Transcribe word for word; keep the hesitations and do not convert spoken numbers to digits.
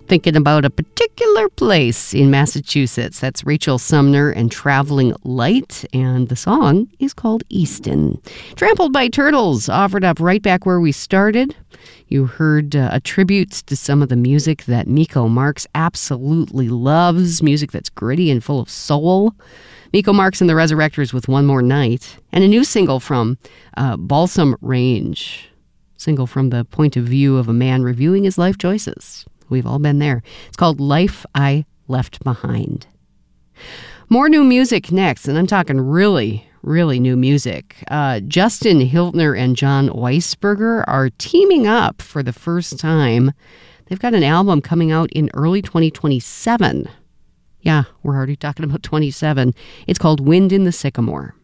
Thinking about a particular place in Massachusetts. That's Rachel Sumner and Traveling Light, and the song is called Easton. Trampled by Turtles, offered up right back where we started. You heard uh, a tribute to some of the music that Miko Marks absolutely loves, music that's gritty and full of soul. Miko Marks and the Resurrectors with One More Night, and a new single from uh, Balsam Range, single from the point of view of a man reviewing his life choices. We've all been there. It's called Life I Left Behind. More new music next, and I'm talking really, really new music. Uh, Justin Hiltner and John Weisberger are teaming up for the first time. They've got an album coming out in early twenty twenty-seven. Yeah, we're already talking about twenty-seven. It's called Wind in the Sycamore.